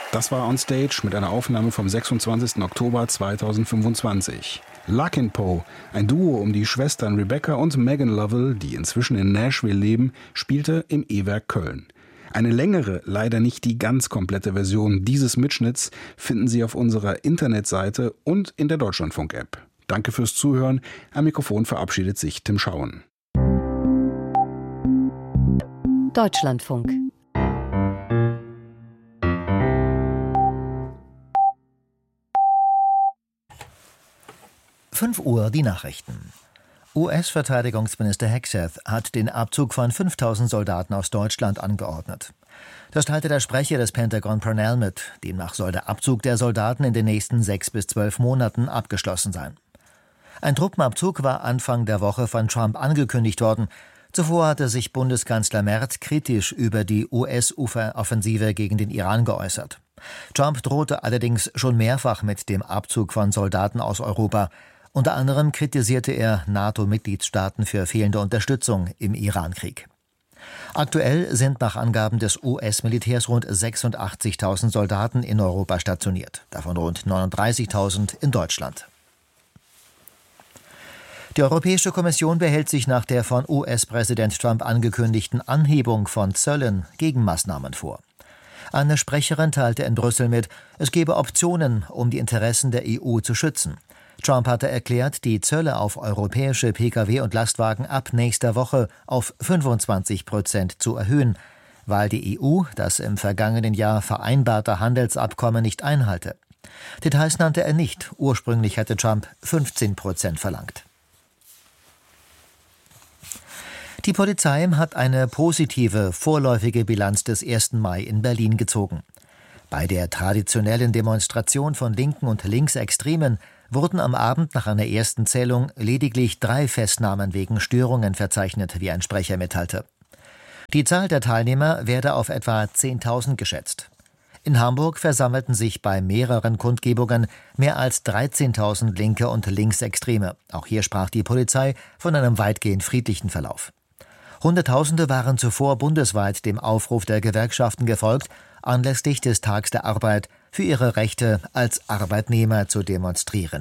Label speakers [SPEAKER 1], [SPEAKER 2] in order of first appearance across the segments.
[SPEAKER 1] Das war On Stage mit einer Aufnahme vom 26. Oktober 2025. Larkin Poe, ein Duo um die Schwestern Rebecca und Megan Lovell, die inzwischen in Nashville leben, spielte im E-Werk Köln. Eine längere, leider nicht die ganz komplette Version dieses Mitschnitts finden Sie auf unserer Internetseite und in der Deutschlandfunk-App. Danke fürs Zuhören. Am Mikrofon verabschiedet sich Tim Schauen.
[SPEAKER 2] Deutschlandfunk.
[SPEAKER 3] Uhr die Nachrichten. US-Verteidigungsminister Hegseth hat den Abzug von 5.000 Soldaten aus Deutschland angeordnet. Das teilte der Sprecher des Pentagon Purnell mit. Demnach soll der Abzug der Soldaten in den nächsten 6 bis 12 Monaten abgeschlossen sein. Ein Truppenabzug war Anfang der Woche von Trump angekündigt worden. Zuvor hatte sich Bundeskanzler Merz kritisch über die US-Offensive gegen den Iran geäußert. Trump drohte allerdings schon mehrfach mit dem Abzug von Soldaten aus Europa. Unter anderem kritisierte er NATO-Mitgliedstaaten für fehlende Unterstützung im Iran-Krieg. Aktuell sind nach Angaben des US-Militärs rund 86.000 Soldaten in Europa stationiert, davon rund 39.000 in Deutschland. Die Europäische Kommission behält sich nach der von US-Präsident Trump angekündigten Anhebung von Zöllen Gegenmaßnahmen vor. Eine Sprecherin teilte in Brüssel mit, es gebe Optionen, um die Interessen der EU zu schützen. Trump hatte erklärt, die Zölle auf europäische Pkw und Lastwagen ab nächster Woche auf 25% zu erhöhen, weil die EU das im vergangenen Jahr vereinbarte Handelsabkommen nicht einhalte. Details nannte er nicht. Ursprünglich hatte Trump 15% verlangt. Die Polizei hat eine positive, vorläufige Bilanz des 1. Mai in Berlin gezogen. Bei der traditionellen Demonstration von Linken und Linksextremen wurden am Abend nach einer ersten Zählung lediglich 3 Festnahmen wegen Störungen verzeichnet, wie ein Sprecher mitteilte. Die Zahl der Teilnehmer werde auf etwa 10.000 geschätzt. In Hamburg versammelten sich bei mehreren Kundgebungen mehr als 13.000 Linke und Linksextreme. Auch hier sprach die Polizei von einem weitgehend friedlichen Verlauf. Hunderttausende waren zuvor bundesweit dem Aufruf der Gewerkschaften gefolgt, anlässlich des Tags der Arbeit für ihre Rechte als Arbeitnehmer zu demonstrieren.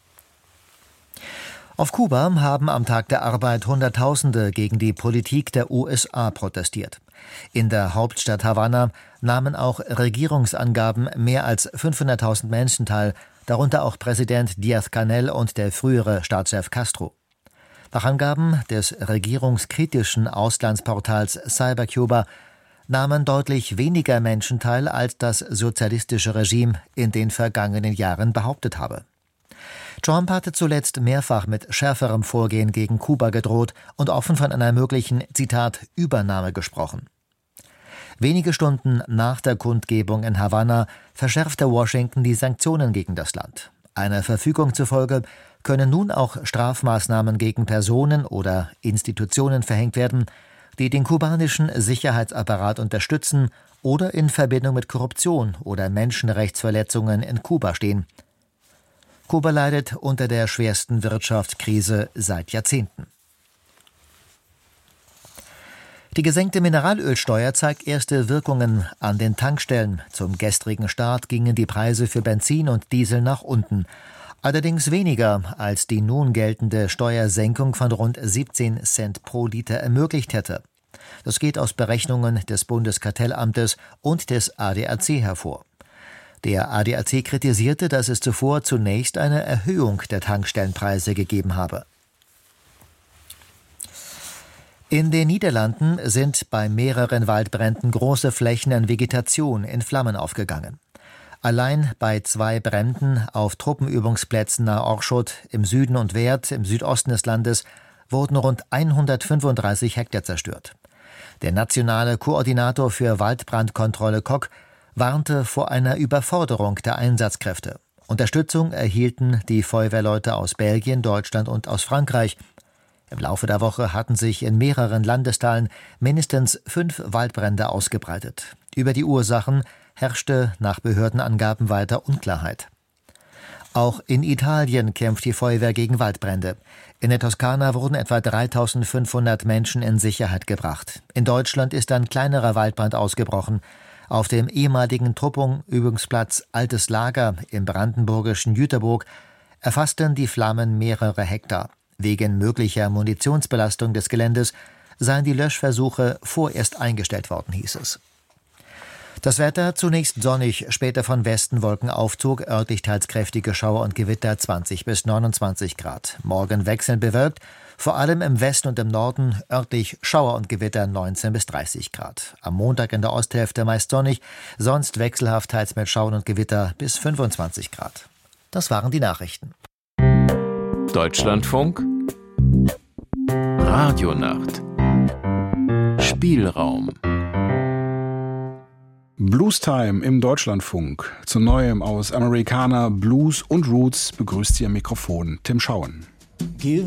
[SPEAKER 3] Auf Kuba haben am Tag der Arbeit Hunderttausende gegen die Politik der USA protestiert. In der Hauptstadt Havanna nahmen auch Regierungsangaben mehr als 500.000 Menschen teil, darunter auch Präsident Díaz-Canel und der frühere Staatschef Castro. Nach Angaben des regierungskritischen Auslandsportals CyberCuba nahmen deutlich weniger Menschen teil, als das sozialistische Regime in den vergangenen Jahren behauptet habe. Trump hatte zuletzt mehrfach mit schärferem Vorgehen gegen Kuba gedroht und offen von einer möglichen, Zitat, Übernahme gesprochen. Wenige Stunden nach der Kundgebung in Havanna verschärfte Washington die Sanktionen gegen das Land. Einer Verfügung zufolge können nun auch Strafmaßnahmen gegen Personen oder Institutionen verhängt werden, die den kubanischen Sicherheitsapparat unterstützen oder in Verbindung mit Korruption oder Menschenrechtsverletzungen in Kuba stehen. Kuba leidet unter der schwersten Wirtschaftskrise seit Jahrzehnten. Die gesenkte Mineralölsteuer zeigt erste Wirkungen an den Tankstellen. Zum gestrigen Start gingen die Preise für Benzin und Diesel nach unten. Allerdings weniger, als die nun geltende Steuersenkung von rund 17 Cent pro Liter ermöglicht hätte. Das geht aus Berechnungen des Bundeskartellamtes und des ADAC hervor. Der ADAC kritisierte, dass es zuvor zunächst eine Erhöhung der Tankstellenpreise gegeben habe. In den Niederlanden sind bei mehreren Waldbränden große Flächen an Vegetation in Flammen aufgegangen. Allein bei 2 Bränden auf Truppenübungsplätzen nahe Oorschot im Süden und Weert im Südosten des Landes wurden rund 135 Hektar zerstört. Der nationale Koordinator für Waldbrandkontrolle Kok warnte vor einer Überforderung der Einsatzkräfte. Unterstützung erhielten die Feuerwehrleute aus Belgien, Deutschland und aus Frankreich. Im Laufe der Woche hatten sich in mehreren Landesteilen mindestens 5 Waldbrände ausgebreitet. Über die Ursachen herrschte nach Behördenangaben weiter Unklarheit. Auch in Italien kämpft die Feuerwehr gegen Waldbrände. In der Toskana wurden etwa 3.500 Menschen in Sicherheit gebracht. In Deutschland ist ein kleinerer Waldbrand ausgebrochen. Auf dem ehemaligen Truppung-Übungsplatz Altes Lager im brandenburgischen Jüterbock erfassten die Flammen mehrere Hektar. Wegen möglicher Munitionsbelastung des Geländes seien die Löschversuche vorerst eingestellt worden, hieß es. Das Wetter zunächst sonnig, später von Westen Wolkenaufzug, örtlich teils kräftige Schauer und Gewitter 20 bis 29 Grad. Morgen wechselnd bewölkt, vor allem im Westen und im Norden örtlich Schauer und Gewitter 19 bis 30 Grad. Am Montag in der Osthälfte meist sonnig, sonst wechselhaft teils mit Schauern und Gewitter bis 25 Grad. Das waren die Nachrichten.
[SPEAKER 4] Deutschlandfunk Radionacht Spielraum
[SPEAKER 1] Blues Time im Deutschlandfunk. Zu Neuem aus Americana, Blues und Roots begrüßt Sie am Mikrofon Tim Schauen.
[SPEAKER 5] Give